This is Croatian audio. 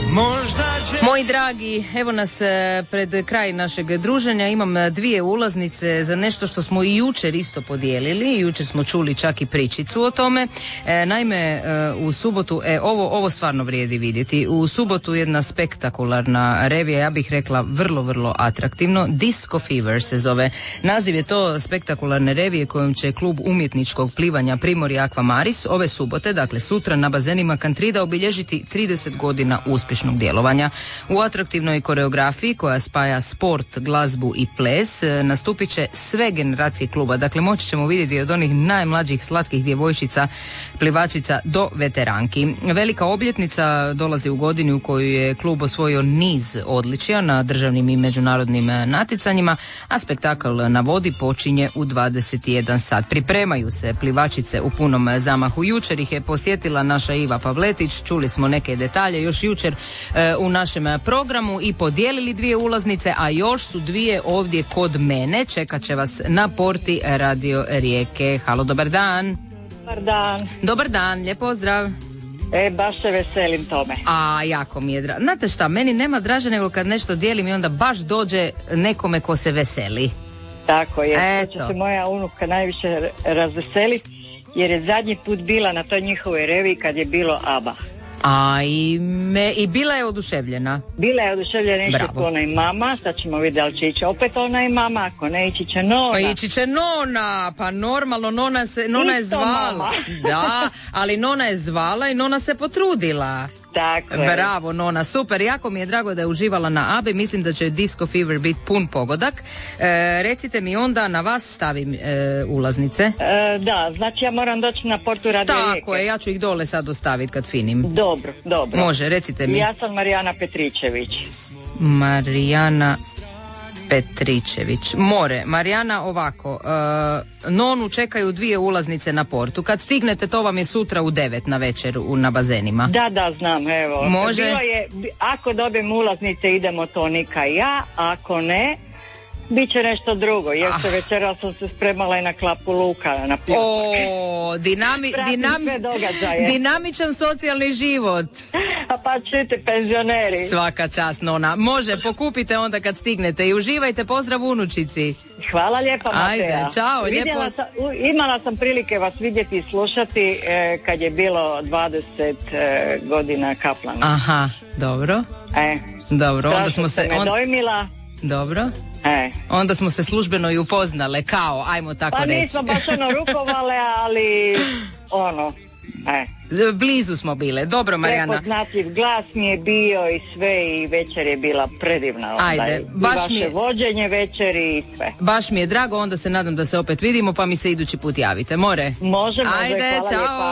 Moji dragi, evo nas pred kraj našeg druženja. Imam 2 ulaznice za nešto što smo i jučer isto podijelili. Jučer smo čuli čak i pričicu o tome. Naime, u subotu, ovo stvarno vrijedi vidjeti. U subotu jedna spektakularna revija, ja bih rekla vrlo, vrlo atraktivno. Disco Fever se zove. Naziv je to spektakularne revije kojom će klub umjetničkog plivanja Primorje Aquamaris ove subote, dakle sutra, na bazenima Kantrida obilježiti 30 godina uspješnog djelovanja. U atraktivnoj koreografiji koja spaja sport, glazbu i ples nastupit će sve generacije kluba. Dakle, moći ćemo vidjeti od onih najmlađih slatkih djevojčica, plivačica do veteranki. Velika obljetnica dolazi u godini u kojoj je klub osvojio niz odličja na državnim i međunarodnim natjecanjima, a spektakl na vodi počinje u 21 sat. Pripremaju se plivačice u punom zamahu. Jučer ih je posjetila naša Iva Pavletić, čuli smo neke detalje još jučer u našem programu i podijelili 2 ulaznice, a još su 2 ovdje kod mene. Čekat će vas na porti Radio Rijeke. Halo, dobar dan. Dobar dan. Dobar dan, lijep pozdrav. Baš se veselim tome. A, jako mi je drago. Znate šta, meni nema draže nego kad nešto dijelim i onda baš dođe nekome ko se veseli. Tako je, to će se moja unuka najviše razveseliti, jer je zadnji put bila na toj njihovoj reviji kad je bilo ABBA. I bila je oduševljena. Bila je oduševljena, ići tu ona i mama. Sad ćemo vidjeti da li će ići opet ona i mama. Ako ne, ići će Nona. Pa ići će Nona, pa normalno, Nona je zvala. Mama. Da, ali Nona je zvala i Nona se potrudila. Tako je. Bravo Nona, super, jako mi je drago da je uživala na ABBI, mislim da će Disco Fever biti pun pogodak. Recite mi onda, na vas stavim ulaznice. Da, znači ja moram doći na portu Radio Rijeke. Tako je, ja ću ih dole sad ostaviti kad finim. Dobro. Može, recite mi. Ja sam Marijana Petričević. Marijana Petričević. Marijana, ovako, Nonu čekaju 2 ulaznice na portu. Kad stignete, to vam je sutra u 9 na večer na bazenima. Da, znam, evo. Može? Bilo je, ako dobijem ulaznice, idemo to Nika i ja, ako ne, bit će nešto drugo, jer se večera sam se spremala i na klapu luka na pljusak. Dinamičan socijalni život. A pa čujte, penzioneri. Svaka čast, Nona. Može, pokupite onda kad stignete i uživajte. Pozdrav unučici. Hvala lijepa, Mateja. Ajde, čao. Imala sam prilike vas vidjeti i slušati kad je bilo 20 godina Kaplana. Aha, dobro. Dobro, onda smo se dojmila. Dobro. Onda smo se službeno i upoznale, kao, ajmo tako reći. Pa nismo baš rukovale, ali blizu smo bile. Dobro, Marijana. Prepoznatljiv glas mi je bio i sve, i večer je bila predivna. Ajde, vaše vođenje večeri i sve. Baš mi je drago, onda se nadam da se opet vidimo, pa mi se idući put javite. More? Može, ajde, hvala čao. lijepa.